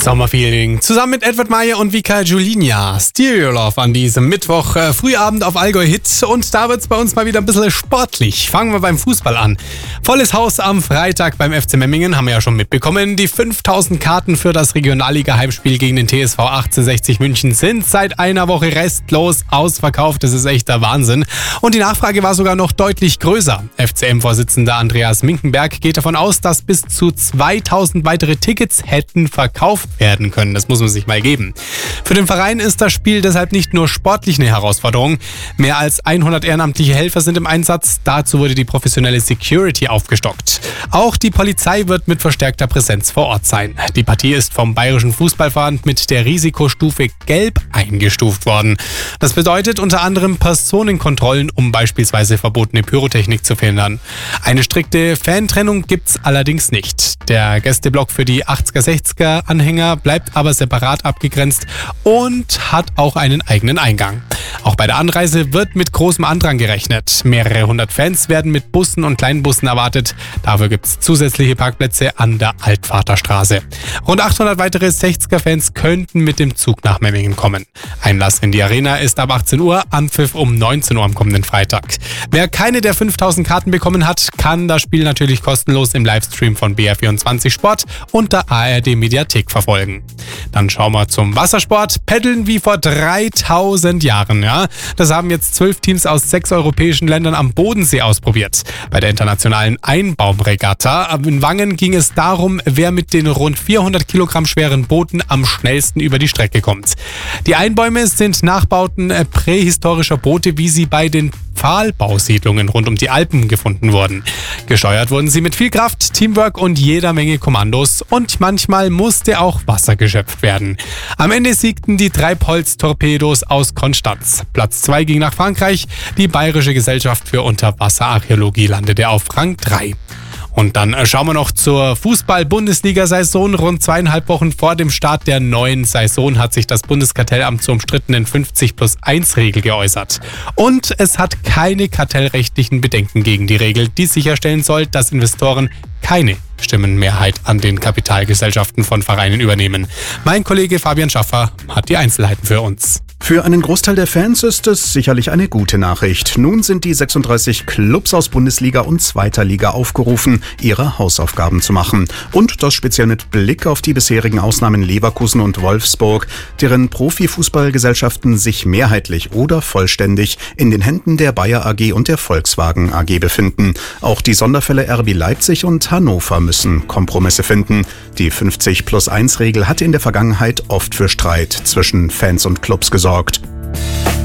Sommerfeeling. Zusammen mit Edward Meyer und Vika Julinia. Stereo Love an diesem Mittwoch. Frühabend auf Allgäu Hit. Und da wird's bei uns mal wieder ein bisschen sportlich. Fangen wir beim Fußball an. Volles Haus am Freitag beim FC Memmingen, haben wir ja schon mitbekommen. Die 5000 Karten für das Regionalliga-Heimspiel gegen den TSV 1860 München sind seit einer Woche restlos ausverkauft. Das ist echter Wahnsinn. Und die Nachfrage war sogar noch deutlich größer. FCM-Vorsitzender Andreas Minkenberg geht davon aus, dass bis zu 2000 weitere Tickets hätten verkauft werden können. Das muss man sich mal geben. Für den Verein ist das Spiel deshalb nicht nur sportlich eine Herausforderung. Mehr als 100 ehrenamtliche Helfer sind im Einsatz. Dazu wurde die professionelle Security aufgestockt. Auch die Polizei wird mit verstärkter Präsenz vor Ort sein. Die Partie ist vom Bayerischen Fußballverband mit der Risikostufe Gelb eingestuft worden. Das bedeutet unter anderem Personenkontrollen, um beispielsweise verbotene Pyrotechnik zu verhindern. Eine strikte Fantrennung gibt's allerdings nicht. Der Gästeblock für die 80er-60er-Anhänger bleibt aber separat abgegrenzt und hat auch einen eigenen Eingang. Auch bei der Anreise wird mit großem Andrang gerechnet. Mehrere hundert Fans werden mit Bussen und Kleinbussen erwartet. Dafür gibt es zusätzliche Parkplätze an der Altvaterstraße. Rund 800 weitere 60er-Fans könnten mit dem Zug nach Memmingen kommen. Einlass in die Arena ist ab 18 Uhr, Anpfiff um 19 Uhr am kommenden Freitag. Wer keine der 5000 Karten bekommen hat, kann das Spiel natürlich kostenlos im Livestream von BR24 Sport und der ARD Mediathek verfolgen. Dann schauen wir zum Wassersport. Paddeln wie vor 3000 Jahren. Ja? Das haben jetzt 12 Teams aus 6 europäischen Ländern am Bodensee ausprobiert. Bei der internationalen Einbaumregatta in Wangen ging es darum, wer mit den rund 400 Kilogramm schweren Booten am schnellsten über die Strecke kommt. Die Einbäume sind Nachbauten prähistorischer Boote, wie sie bei den Pfahlbausiedlungen rund um die Alpen gefunden wurden. Gesteuert wurden sie mit viel Kraft, Teamwork und jeder Menge Kommandos und manchmal musste auch Wasser geschöpft werden. Am Ende siegten die Treibholz-Torpedos aus Konstanz. Platz 2 ging nach Frankreich. Die Bayerische Gesellschaft für Unterwasserarchäologie landete auf Rang 3. Und dann schauen wir noch zur Fußball-Bundesliga-Saison. Rund 2,5 Wochen vor dem Start der neuen Saison hat sich das Bundeskartellamt zur umstrittenen 50+1-Regel geäußert. Und es hat keine kartellrechtlichen Bedenken gegen die Regel, die sicherstellen soll, dass Investoren keine Stimmenmehrheit an den Kapitalgesellschaften von Vereinen übernehmen. Mein Kollege Fabian Schaffer hat die Einzelheiten für uns. Für einen Großteil der Fans ist es sicherlich eine gute Nachricht. Nun sind die 36 Clubs aus Bundesliga und Zweiter Liga aufgerufen, ihre Hausaufgaben zu machen. Und das speziell mit Blick auf die bisherigen Ausnahmen Leverkusen und Wolfsburg, deren Profifußballgesellschaften sich mehrheitlich oder vollständig in den Händen der Bayer AG und der Volkswagen AG befinden. Auch die Sonderfälle RB Leipzig und Hannover müssen Kompromisse finden. Die 50+1-Regel hatte in der Vergangenheit oft für Streit zwischen Fans und Clubs gesorgt.